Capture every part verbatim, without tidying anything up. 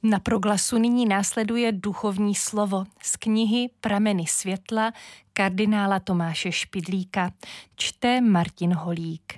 Na Proglasu nyní následuje duchovní slovo z knihy Prameny světla kardinála Tomáše Špidlíka. Čte Martin Holík.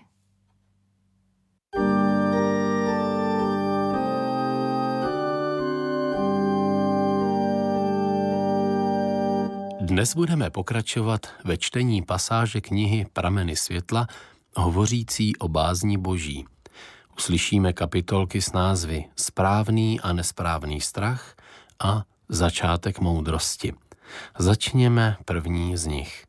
Dnes budeme pokračovat ve čtení pasáže knihy Prameny světla, hovořící o bázni Boží. Uslyšíme kapitolky s názvy Správný a nesprávný strach a Začátek moudrosti. Začněme první z nich.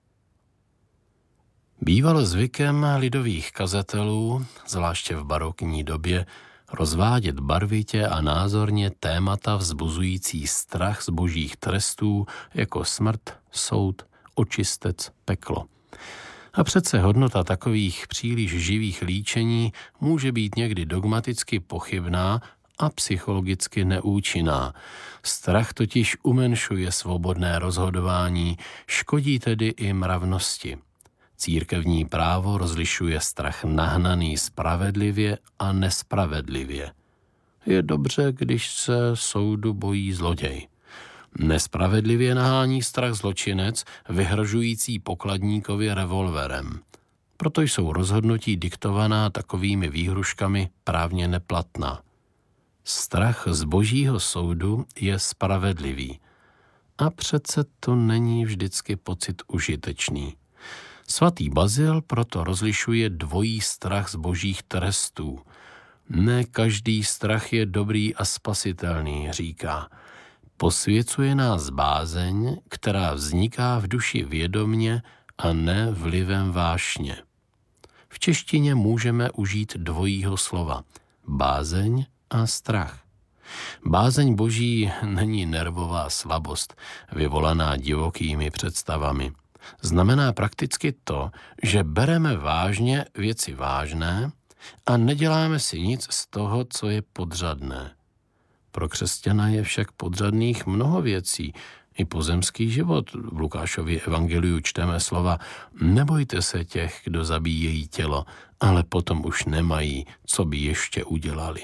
Bývalo zvykem lidových kazatelů, zvláště v barokní době, rozvádět barvitě a názorně témata vzbuzující strach z božích trestů, jako smrt, soud, očistec, peklo. A přece hodnota takových příliš živých líčení může být někdy dogmaticky pochybná a psychologicky neúčinná. Strach totiž umenšuje svobodné rozhodování, škodí tedy i mravnosti. Církevní právo rozlišuje strach nahnaný spravedlivě a nespravedlivě. Je dobře, když se soudu bojí zloděj. Nespravedlivě nahání strach zločinec, vyhrožující pokladníkovi revolverem. Proto jsou rozhodnutí diktovaná takovými výhruškami právně neplatná. Strach z božího soudu je spravedlivý. A přece to není vždycky pocit užitečný. Svatý Bazil proto rozlišuje dvojí strach z božích trestů. Ne každý strach je dobrý a spasitelný, říká. Posvěcuje nás bázeň, která vzniká v duši vědomně a ne vlivem vášně. V češtině můžeme užít dvojího slova bázeň a strach. Bázeň Boží není nervová slabost, vyvolaná divokými představami. Znamená prakticky to, že bereme vážně věci vážné a neděláme si nic z toho, co je podřadné. Pro křesťana je však podřadných mnoho věcí, i pozemský život. V Lukášově evangeliu čteme slova: nebojte se těch, kdo zabíjejí tělo, ale potom už nemají, co by ještě udělali.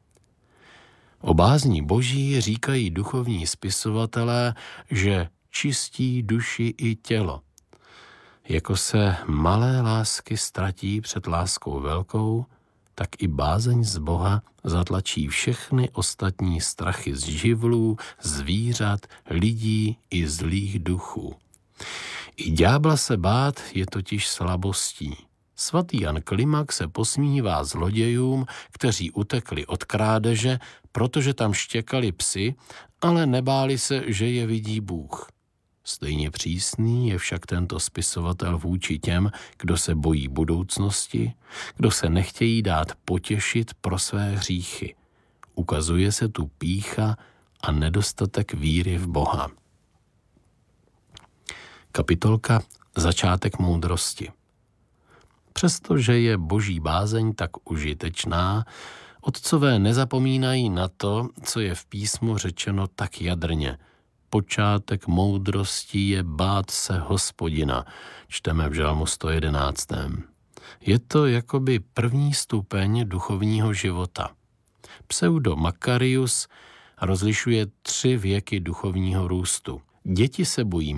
O bázni Boží říkají duchovní spisovatelé, že čistí duši i tělo. Jako se malé lásky ztratí před láskou velkou, tak i bázeň z Boha zatlačí všechny ostatní strachy z živlů, zvířat, lidí i zlých duchů. I ďábla se bát je totiž slabostí. Svatý Jan Klimak se posmívá zlodějům, kteří utekli od krádeže, protože tam štěkali psy, ale nebáli se, že je vidí Bůh. Stejně přísný je však tento spisovatel vůči těm, kdo se bojí budoucnosti, kdo se nechtějí dát potěšit pro své hříchy. Ukazuje se tu pýcha a nedostatek víry v Boha. Kapitolka Začátek moudrosti. Přestože je boží bázeň tak užitečná, otcové nezapomínají na to, co je v písmu řečeno tak jadrně. Počátek moudrosti je bát se Hospodina, čteme v Žalmu sto jedenáct. Je to jakoby první stupeň duchovního života. Pseudo Makarius rozlišuje tři věky duchovního růstu. Děti se bojí